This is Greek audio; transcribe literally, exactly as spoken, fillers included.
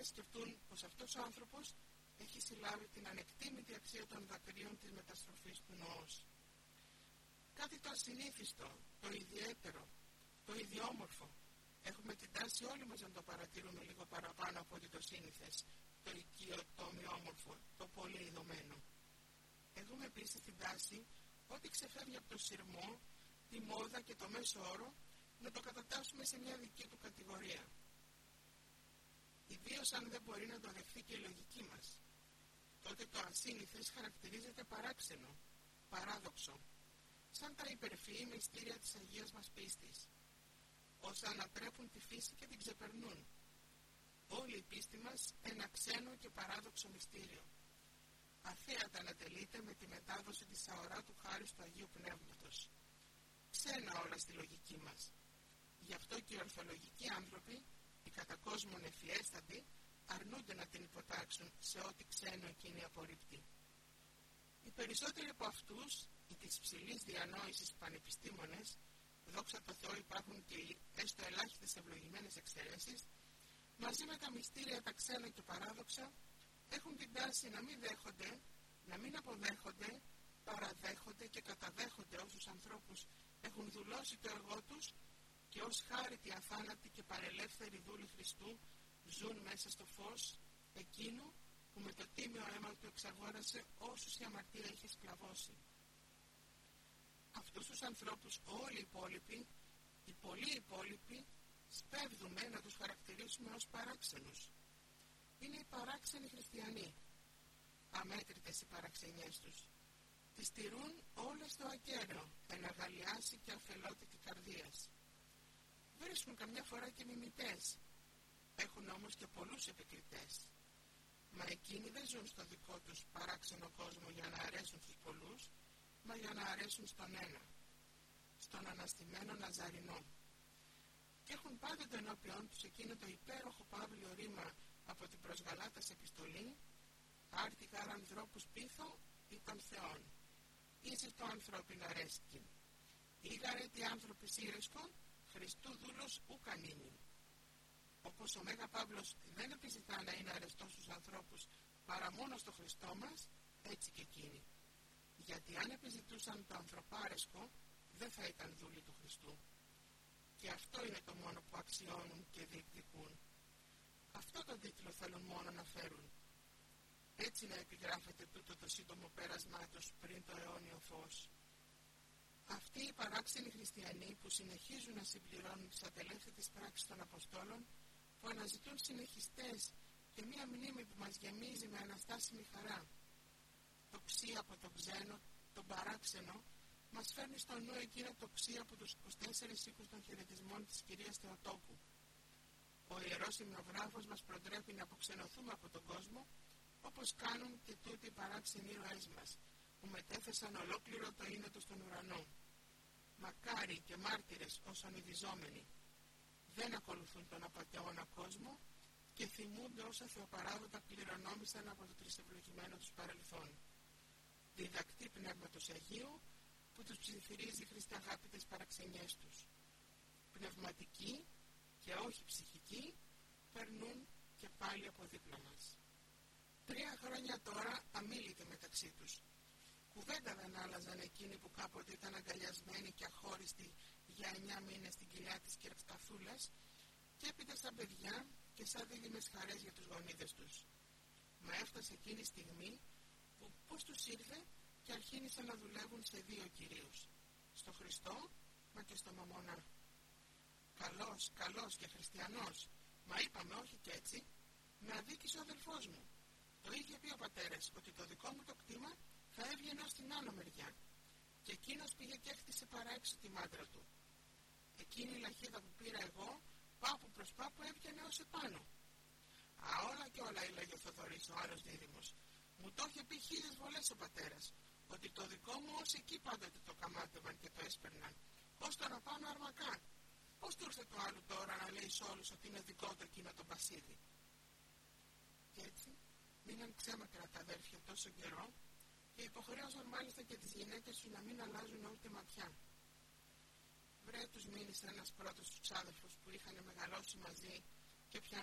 σκεφτούν πως αυτός ο άνθρωπος έχει συλλάβει την ανεκτήμητη αξία των δακρύων της μεταστροφής του νοός. Κάτι το ασυνήθιστο, το ιδιαίτερο, το ιδιόμορφο. Έχουμε την τάση όλοι μας να το παρατηρούμε λίγο παραπάνω από ότι το σύνηθες, το οικείο, το ομοιόμορφο, το πολύ ειδωμένο. Έχουμε επίσης την τάση, ό,τι ξεφεύγει από το σειρμό, τη μόδα και το μέσο όρο, να το κατατάσσουμε σε μια δική του κατηγορία. Ιδίως αν δεν μπορεί να το δεχθεί και η λογική μας. Τότε το ασύνηθες χαρακτηρίζεται παράξενο, παράδοξο, σαν τα υπερφυή μυστήρια της Αγίας μας πίστης, όσα ανατρέπουν τη φύση και την ξεπερνούν. Όλη η πίστη μας ένα ξένο και παράδοξο μυστήριο. Αθέατα ανατελείται με τη μετάδοση της αορά του χάρις του Αγίου Πνεύματος. Ξένα όλα στη λογική μας. Γι' αυτό και οι ορθολογικοί άνθρωποι, οι κατά κόσμον ευφιέστατοι, αρνούνται να την υποτάξουν σε ό,τι ξένο εκείνη απορρίπτει. Οι περισσότεροι από αυτούς, οι της ψηλής διανόησης πανεπιστήμονες, δόξα τω Θεώ υπάρχουν και έστω ελάχιστες ευλογημένες εξαιρέσεις, μαζί με τα μυστήρια τα ξένα και παράδοξα, έχουν την τάση να μην δέχονται, να μην αποδέχονται, παραδέχονται και καταδέχονται όσους ανθρώπους έχουν δουλώσει το εγώ τους και ως χάριτοι αθάνατοι και παρελεύθεροι δούλοι Χριστού ζουν μέσα στο φως εκείνου που με το τίμιο αίμα του εξαγόρασε όσους η αμαρτία είχε σκλαβώσει. Αυτούς τους ανθρώπους όλοι οι υπόλοιποι, οι πολλοί υπόλοιποι, σπέβδουμε να τους χαρακτηρίσουμε ως παράξενους. Είναι οι παράξενοι χριστιανοί. Αμέτρητες οι παραξενιές τους. Τις τηρούν όλες στο ακέραιο, εναγαλιάσει και αφελότητη καρδίας. Βρίσκουν καμιά φορά και μιμητές. Έχουν όμως και πολλούς επικριτές. Μα εκείνοι δεν ζουν στο δικό τους παράξενο κόσμο για να αρέσουν στους πολλούς, μα για να αρέσουν στον ένα, στον αναστημένο Ναζαρινό. Και έχουν πάντοτε ενώπιον τους εκείνο το υπέροχο παύλιο ρήμα από την προς Γαλάτας επιστολή, άρτη γάρ ανθρώπους πείθω ή των Θεών, ίσως το ανθρώπιν αρέσκην. Ήγαρε τι άνθρωποι σύρεσκον, Χριστού δούλος ουκ ανήμην. Όπως ο Μέγα Παύλος δεν επιζητά να είναι αρεστός στους ανθρώπους παρά μόνο στο Χριστό μας, έτσι και εκείνοι. Γιατί αν επιζητούσαν το ανθρωπάρεσκο, δεν θα ήταν δούλοι του Χριστού. Και αυτό είναι το μόνο που αξιώνουν και διεκδικούν. Αυτό τον τίτλο θέλουν μόνο να φέρουν. Έτσι να επιγράφεται τούτο το σύντομο πέρασμά τους πριν το αιώνιο φως. Αυτοί οι παράξενοι χριστιανοί που συνεχίζουν να συμπληρώνουν τις ατελεύθετες πράξεις των Αποστόλων, που αναζητούν συνεχιστές και μία μνήμη που μας γεμίζει με αναστάσιμη χαρά. Το ξύ από το ξένο, τον παράξενο, μας φέρνει στο νου εκείνο το ξύ από τους είκοσι τέσσερις οίκους των χαιρετισμών της κυρίας Θεοτόκου. Ο Ιερός Υμνογράφος μας προτρέπει να αποξενωθούμε από τον κόσμο, όπως κάνουν και τούτοι οι παράξενοι ήρωές μας, που μετέθεσαν ολόκληρο το είναι του στον ουρανό. Μακάρι και μάρτυρες όσων ειδιζόμενοι δεν ακολουθούν τον απατεώνα κόσμο και θυμούνται όσα θεοπαράδοτα κληρονόμησαν από το τρισευλογημένο τους παρελθόν. Διδακτή Πνεύματος Αγίου που τους ψιθυρίζει χρισταγάπητες παραξενιές τους. Πνευματικοί και όχι ψυχικοί περνούν και πάλι από δίπλα μας. Τρία χρόνια τώρα αμίλητε μεταξύ τους. Κουβέντα δεν άλλαζαν εκείνοι που κάποτε ήταν αγκαλιασμένοι και αχώριστοι για εννιά μήνες στην κοιλιά της Κερκταθούλας και έπειτα σαν παιδιά και σαν δίλημες χαρές για τους γονίδες τους. Μα έφτασε εκείνη η στιγμή που πώς τους ήρθε και αρχίνησαν να δουλεύουν σε δύο κυρίους, στο Χριστό μα και στο Μαμονά. Καλός, καλός και χριστιανός, μα είπαμε όχι κι έτσι, με αδίκησε ο αδελφός μου. Το είχε πει ο πατέρας ότι το δικό μου το κτήμα θα έβγαινε ως την άνω μεριά και εκείνος πήγε και έχτισε παράεξω τη μάντρα του. Εκείνη η λαχίδα που πήρα εγώ, πάπου προς πάπου έβγαινε ως επάνω. Α, όλα και όλα, έλεγε ο Θοδωρής, ο άλλος δίδυμος. Μου το είχε πει χίλιες βολές ο πατέρας, ότι το δικό μου ως εκεί πάντοτε το καμάτευαν και το έσπερναν, ως το να πάνω αρμακά. Πώς του ήρθε το άλλο τώρα να λέει σε όλους ότι είναι δικό του εκείνο το πασίδι. Και έτσι μείναν ξέμακρα τα αδέρφια τόσο καιρό και υποχρέωσαν μάλιστα και τις γυναίκες του να μην αλλάζουν ούτε ματιά. Βρε τους μίλησε ένας πρώτος τους ξάδερφους που είχαν μεγαλώσει μαζί και πια